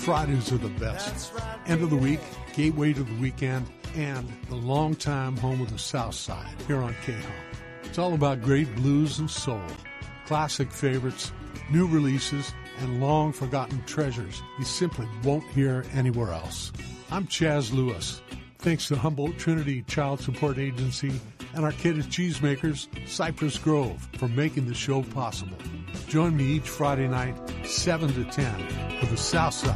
Fridays are the best. End of the week, gateway to the weekend, and the longtime home of the South Side here on K-Home. It's all about great blues and soul, classic favorites, new releases, and long-forgotten treasures you simply won't hear anywhere else. I'm Chaz Lewis. Thanks to Humboldt Trinity Child Support Agency and our kid at Cheesemakers, Cypress Grove, for making the show possible. Join me each Friday night, 7 to 10, for the South Side